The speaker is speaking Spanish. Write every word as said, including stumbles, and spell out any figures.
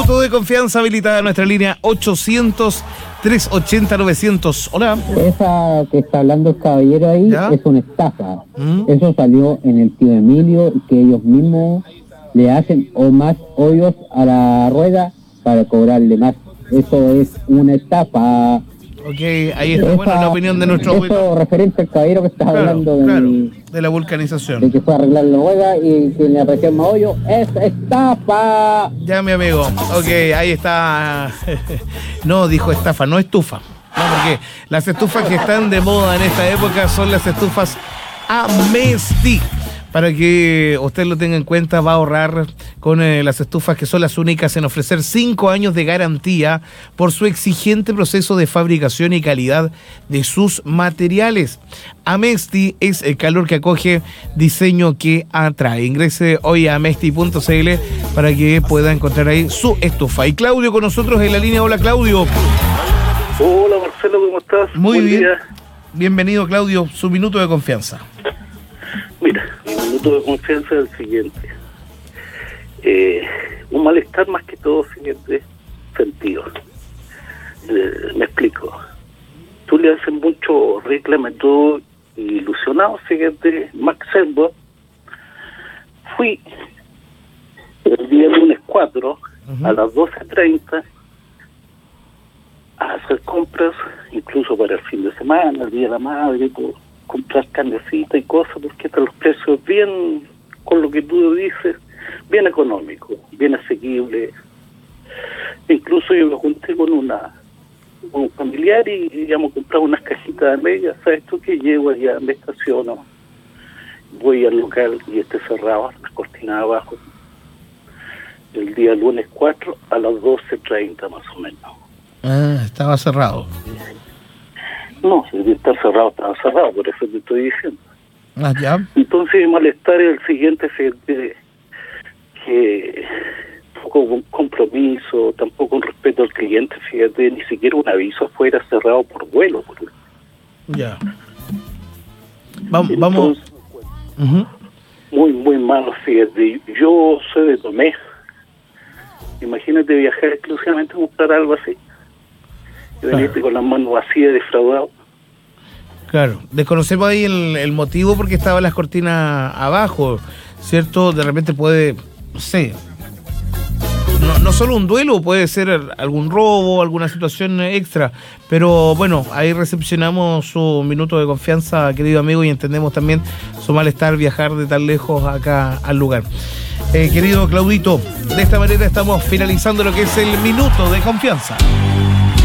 Minuto de confianza habilitada en nuestra línea ochocientos, trescientos ochenta, novecientos. Hola. Esa que está hablando el caballero ahí, ¿ya?, es una estafa. ¿Mm? Eso salió en el tío Emilio, que ellos mismos le hacen o más hoyos a la rueda para cobrarle más. Eso es una estafa. Ok, ahí está, esa, bueno, la opinión de nuestro... Eso referente al caballero que estaba claro, hablando de, claro, de la vulcanización. De que fue a arreglar la rueda y que le apareció más hoyo. ¡Es estafa! Ya, mi amigo. Ok, ahí está. No, dijo estafa, no estufa. No, porque las estufas que están de moda en esta época son las estufas Amesti. Para que usted lo tenga en cuenta, va a ahorrar con eh, las estufas que son las únicas en ofrecer cinco años de garantía por su exigente proceso de fabricación y calidad de sus materiales. Amesti es el calor que acoge, diseño que atrae. Ingrese hoy a amesti punto c l para que pueda encontrar ahí su estufa. Y Claudio con nosotros en la línea. Hola, Claudio. Hola, Marcelo, ¿cómo estás? Muy Buen bien. Día. Bienvenido, Claudio. Su minuto de confianza. Mira, mi minuto de confianza es el siguiente. Eh, un malestar más que todo siguiente sentido. Eh, me explico. Tú le haces mucho reclamo todo ilusionado, siguiente, Max Servo. Fui el día lunes cuatro, uh-huh, a las doce treinta a hacer compras, incluso para el fin de semana, el Día de la Madre y todo. Comprar carnecita y cosas, porque están los precios bien, con lo que tú dices, bien económico, bien asequible. Incluso yo me junté con una con un familiar y íbamos a comprar unas cajitas de medias. ¿Sabes tú que llego allá, me estaciono, voy al local y esté cerrado, las cortinas abajo, el día lunes cuatro a las doce treinta más o menos? Ah, estaba cerrado. No, si está cerrado, estaba cerrado, por eso te estoy diciendo. Ah, ya. Entonces mi malestar es el siguiente, que, que poco compromiso, tampoco un respeto al cliente, fíjate, ni siquiera un aviso afuera cerrado por vuelo. Por... Ya. Vamos, Entonces, vamos. Uh-huh. Muy, muy malo, fíjate. Yo soy de Tomé. Imagínate viajar exclusivamente a comprar algo así. Y veniste claro, con las manos vacías, defraudado. Claro, desconocemos ahí el, el motivo porque estaban las cortinas abajo, ¿cierto? De repente puede, no sé, no, no solo un duelo, puede ser algún robo, alguna situación extra, pero bueno, ahí recepcionamos su minuto de confianza, querido amigo, y entendemos también su malestar viajar de tan lejos acá al lugar. Eh, querido Claudito, de esta manera estamos finalizando lo que es el minuto de confianza.